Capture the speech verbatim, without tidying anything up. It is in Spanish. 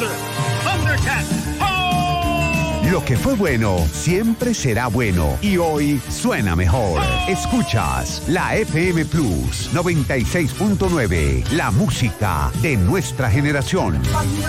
Thunder, Thundercat. ¡Oh! Lo que fue bueno siempre será bueno y hoy suena mejor. Escuchas la F M Plus noventa y seis punto nueve, la música de nuestra generación.